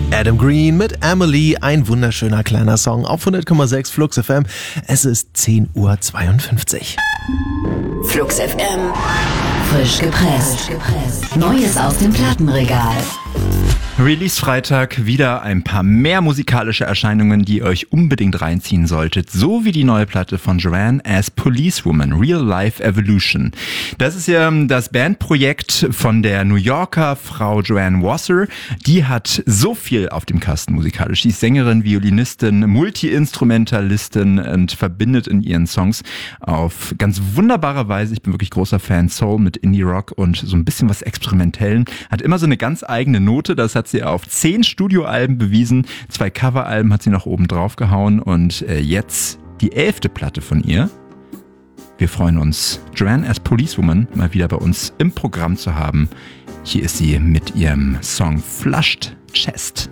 Adam Green mit Emily, ein wunderschöner kleiner Song auf 100,6 Flux FM. Es ist 10:52 Uhr. Flux FM, frisch gepresst. Neues aus dem Plattenregal. Release-Freitag, wieder ein paar mehr musikalische Erscheinungen, die ihr euch unbedingt reinziehen solltet, so wie die neue Platte von Joanne as Policewoman, Real Life Evolution. Das ist ja das Bandprojekt von der New Yorker Frau Joanne Wasser. Die hat so viel auf dem Kasten musikalisch. Sie ist Sängerin, Violinistin, Multi-Instrumentalistin und verbindet in ihren Songs auf ganz wunderbare Weise, ich bin wirklich großer Fan, Soul mit Indie-Rock und so ein bisschen was Experimentellen. Hat immer so eine ganz eigene Note, das hat sie auf 10 Studioalben bewiesen, 2 Coveralben hat sie noch oben drauf gehauen und jetzt die 11. Platte von ihr. Wir freuen uns, Joanne as Policewoman mal wieder bei uns im Programm zu haben. Hier ist sie mit ihrem Song Flushed Chest.